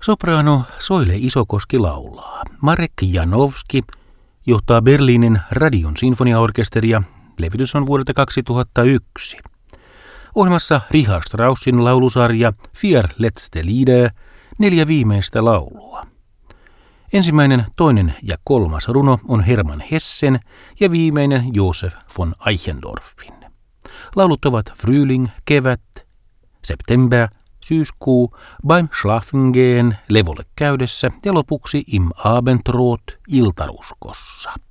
Soprano Soile Isokoski laulaa. Marek Janowski johtaa Berliinin Radion sinfoniaorkesteria. Levitys on vuodelta 2001. Ohjelmassa Richard Straussin laulusarja Vier letzte Lieder, 4 viimeistä laulua. Ensimmäinen, toinen ja kolmas runo on Hermann Hessen ja viimeinen Josef von Eichendorffin. Laulut ovat Frühling, kevät, September, syyskuu, Beim Schlafengehen, levolle käydessä ja lopuksi Im Abendrot, iltaruskossa.